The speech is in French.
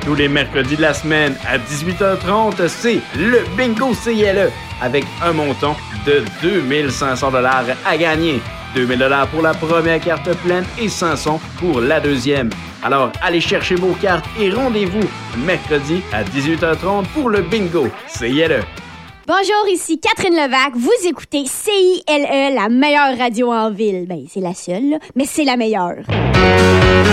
Tous les mercredis de la semaine à 18h30, c'est le Bingo CILE avec un montant de 2500 $ à gagner. 2000 $ pour la première carte pleine et 500 pour la deuxième. Alors, allez chercher vos cartes et rendez-vous mercredi à 18h30 pour le Bingo CILE. Bonjour, ici Catherine Levac. Vous écoutez CILE, la meilleure radio en ville. Ben, c'est la seule, là, mais c'est la meilleure.